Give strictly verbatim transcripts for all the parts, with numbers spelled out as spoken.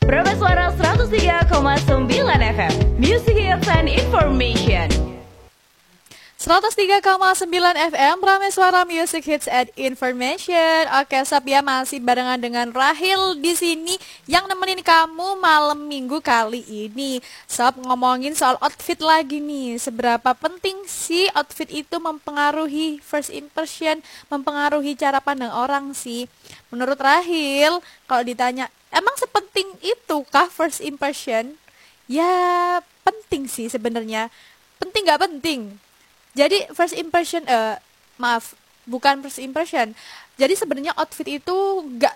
Prima Suara seratus tiga koma sembilan F M, Music Hits and Information. seratus tiga koma sembilan F M, Prima Suara Music Hits and Information. Oke, Sob ya, masih barengan dengan Rahil di sini yang nemenin kamu malam minggu kali ini. Sob, ngomongin soal outfit lagi nih. Seberapa penting sih outfit itu mempengaruhi first impression, mempengaruhi cara pandang orang sih? Menurut Rahil, kalau ditanya, emang sepenting itu kah first impression? Ya, penting sih sebenarnya. Penting gak penting? Jadi first impression, uh, maaf, bukan first impression. Jadi sebenarnya outfit itu gak,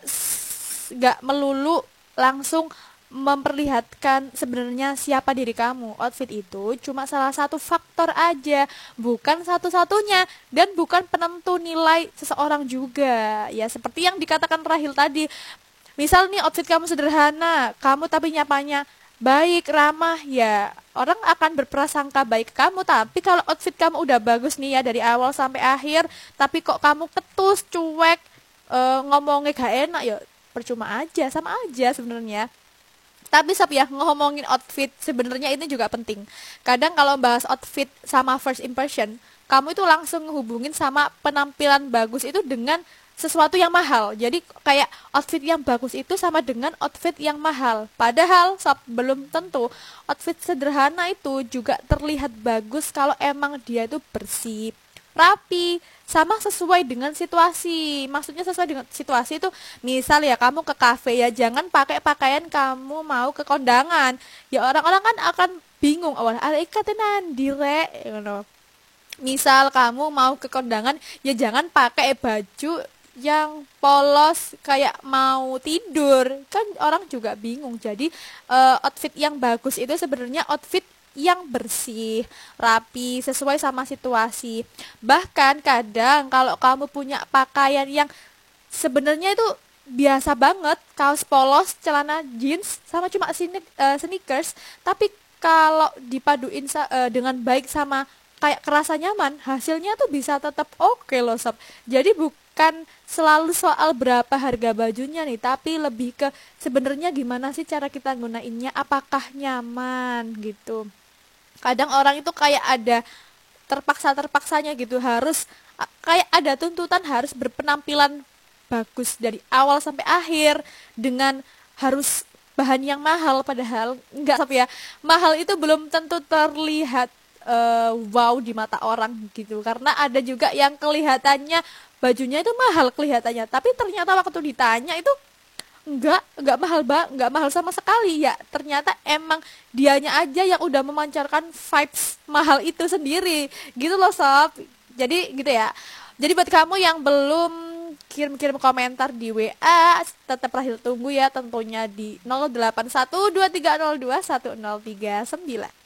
gak melulu langsung memperlihatkan sebenarnya siapa diri kamu. Outfit itu cuma salah satu faktor aja, bukan satu-satunya, dan bukan penentu nilai seseorang juga. Ya seperti yang dikatakan Rahil tadi. Misal nih outfit kamu sederhana, kamu tapi nyapanya baik, ramah, ya orang akan berprasangka baik ke kamu. Tapi kalau outfit kamu udah bagus nih ya dari awal sampai akhir, tapi kok kamu ketus, cuek, e, ngomongnya gak enak, ya percuma aja, sama aja sebenarnya. Tapi Sob ya, ngomongin outfit sebenarnya ini juga penting. Kadang kalau bahas outfit sama first impression, kamu itu langsung hubungin sama penampilan bagus itu dengan sesuatu yang mahal. Jadi kayak outfit yang bagus itu sama dengan outfit yang mahal. Padahal Sob, belum tentu. Outfit sederhana itu juga terlihat bagus kalau emang dia itu bersih, rapi, sama sesuai dengan situasi. Maksudnya sesuai dengan situasi itu, misal ya kamu ke kafe, ya jangan pakai pakaian kamu mau ke kondangan. Ya orang-orang kan akan bingung, awal ada ikatan dire, you know. Misal kamu mau ke kondangan, ya jangan pakai baju yang polos kayak mau tidur, kan orang juga bingung. Jadi uh, outfit yang bagus itu sebenarnya outfit yang bersih, rapi, sesuai sama situasi. Bahkan kadang kalau kamu punya pakaian yang sebenarnya itu biasa banget, kaos polos, celana jeans, sama cuma sneakers, tapi kalau dipaduin uh, dengan baik sama kayak kerasa nyaman, hasilnya tuh bisa tetap oke okay loh Sob. Jadi bukan selalu soal berapa harga bajunya nih, tapi lebih ke sebenarnya gimana sih cara kita gunainnya, apakah nyaman gitu. Kadang orang itu kayak ada terpaksa-terpaksanya gitu, harus kayak ada tuntutan harus berpenampilan bagus dari awal sampai akhir dengan harus bahan yang mahal, padahal enggak Sob ya. Mahal itu belum tentu terlihat Uh, wow di mata orang gitu, karena ada juga yang kelihatannya bajunya itu mahal kelihatannya, tapi ternyata waktu ditanya itu enggak enggak mahal bang, enggak mahal sama sekali. Ya ternyata emang dianya aja yang udah memancarkan vibes mahal itu sendiri gitu loh Sob. Jadi gitu ya. Jadi buat kamu yang belum kirim-kirim komentar di W A, tetap Rahil tunggu ya, tentunya di nol delapan satu dua tiga nol dua satu nol tiga sembilan.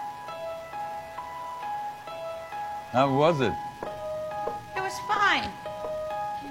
How was it? It was fine.